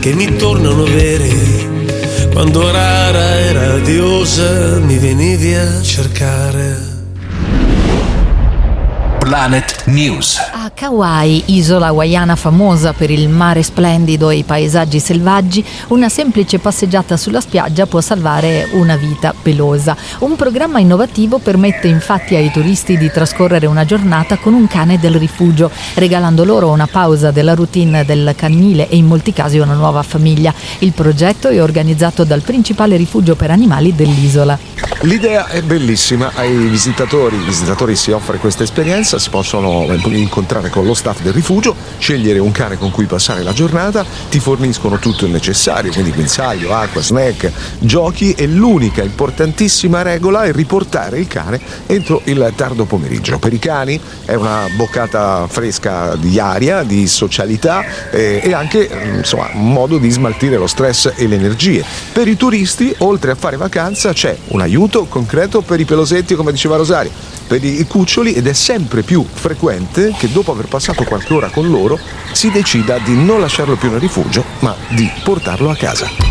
che mi tornano vere. Quando rara e radiosa mi venivi a cercare. Planet News. A Kauai, isola hawaiana famosa per il mare splendido e i paesaggi selvaggi, una semplice passeggiata sulla spiaggia può salvare una vita pelosa. Un programma innovativo permette infatti ai turisti di trascorrere una giornata con un cane del rifugio, regalando loro una pausa della routine del canile e in molti casi una nuova famiglia. Il progetto è organizzato dal principale rifugio per animali dell'isola. L'idea è bellissima, ai visitatori si offre questa esperienza, si possono incontrare con lo staff del rifugio, scegliere un cane con cui passare la giornata, ti forniscono tutto il necessario, quindi guinzaglio, acqua, snack, giochi, e l'unica importantissima regola è riportare il cane entro il tardo pomeriggio. Per i cani è una boccata fresca di aria, di socialità e anche un modo di smaltire lo stress e le energie. Per i turisti, oltre a fare vacanza, c'è un aiuto concreto per i pelosetti, come diceva Rosario, per i cuccioli, ed è sempre più frequente che dopo aver passato qualche ora con loro si decida di non lasciarlo più nel rifugio, ma di portarlo a casa.